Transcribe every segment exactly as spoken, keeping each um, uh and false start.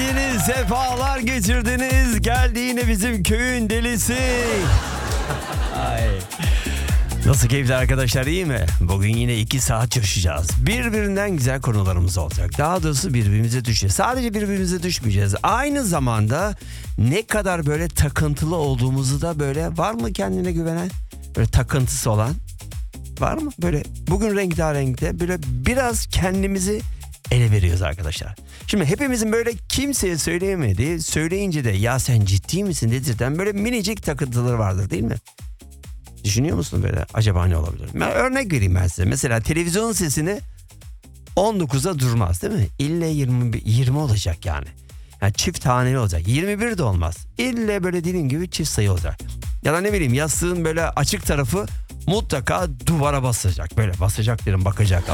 geldiniz, sefalar getirdiniz. Geldi yine bizim köyün delisi. Ay. Nasıl keyifli arkadaşlar, iyi mi? Bugün yine iki saat coşacağız. Birbirinden güzel konularımız olacak. Daha doğrusu birbirimize düşeceğiz. Sadece birbirimize düşmeyeceğiz. Aynı zamanda ne kadar böyle takıntılı olduğumuzu da böyle, var mı kendine güvenen? Böyle takıntısı olan var mı? Böyle bugün renkli böyle biraz kendimizi ele veriyoruz arkadaşlar. Şimdi hepimizin böyle kimseye söyleyemediği, söyleyince de ya sen ciddi misin dedirten böyle minicik takıntıları vardır, değil mi? Düşünüyor musun böyle acaba ne olabilir? Ben örnek vereyim ben size. Mesela televizyon sesini on dokuza durmaz, değil mi? İlle yirmi, yirmi olacak yani. Yani çift haneli olacak. yirmi bir de olmaz. İlle böyle dediğim gibi çift sayı olacak. Ya da ne bileyim, yastığın böyle açık tarafı mutlaka duvara basacak. Böyle basacak derim, bakacak.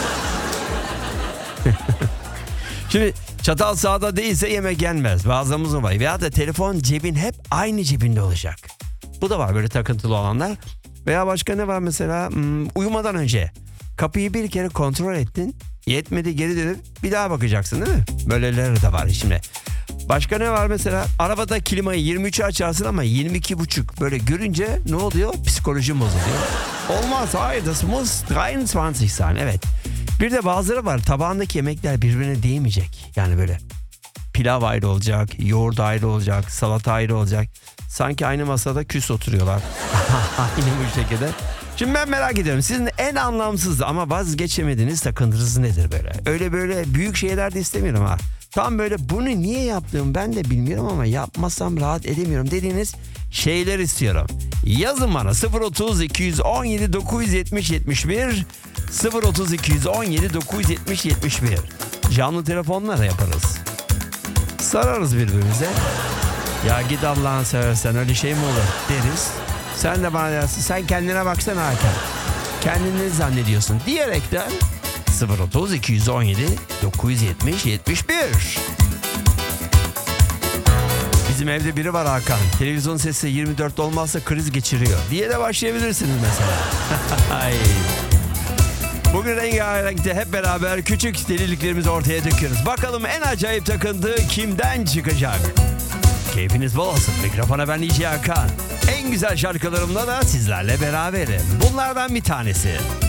Şimdi çatal sağda değilse yemek yenmez. Bazılarımız var. Veya da telefon cebin hep aynı cebinde olacak. Bu da var böyle takıntılı olanlar. Veya başka ne var mesela? Hmm, uyumadan önce kapıyı bir kere kontrol ettin. Yetmedi, geri dönüp bir daha bakacaksın, değil mi? Böyleleri de var şimdi. Başka ne var mesela? Arabada klimayı yirmi üçe açarsın ama yirmi iki buçuk böyle görünce ne oluyor? Psikolojim bozuluyor. Olmaz, hayır, das muss dreiundzwanzig sein, evet. Bir de bazıları var, tabağındaki yemekler birbirine değmeyecek. Yani böyle pilav ayrı olacak, yoğurt ayrı olacak, salata ayrı olacak. Sanki aynı masada küs oturuyorlar. Aynı bu şekilde. Şimdi ben merak ediyorum, sizin en anlamsız ama vazgeçemediğiniz takıntınız nedir böyle? Öyle böyle büyük şeyler de istemiyorum ha. Tam böyle bunu niye yaptığımı ben de bilmiyorum ama yapmasam rahat edemiyorum dediğiniz şeyler istiyorum. Yazın bana sıfır otuz iki on yedi dokuz yetmiş yetmiş bir sıfır otuz iki on yedi dokuz yetmiş yetmiş bir. Canlı telefonla da yaparız. Sararız birbirimize. Ya git Allah'ını seversen, öyle şey mi olur deriz. Sen de bana dersin, sen kendine baksana Hakan. Kendini zannediyorsun diyerekten sıfır otuz iki on yedi dokuz yetmiş yetmiş bir. Bizim evde biri var Hakan. Televizyon sesi yirmi dört olmazsa kriz geçiriyor diye de başlayabilirsiniz mesela. Ay. Bugün Rengarenk'te hep beraber küçük deliliklerimizi ortaya döküyoruz. Bakalım en acayip takıntı kimden çıkacak? Keyfiniz bol olsun. Mikrofona ben D J Hakan. En güzel şarkılarımla da sizlerle beraberim. Bunlardan bir tanesi.